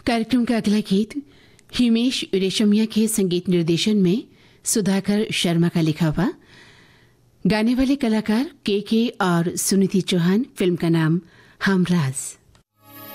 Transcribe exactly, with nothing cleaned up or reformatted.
कार्यक्रम का अगला गीत हिमेश रेशमिया के संगीत निर्देशन में सुधाकर शर्मा का लिखा हुआ। गाने वाले कलाकार के के और सुनीति चौहान। फिल्म का नाम हमराज।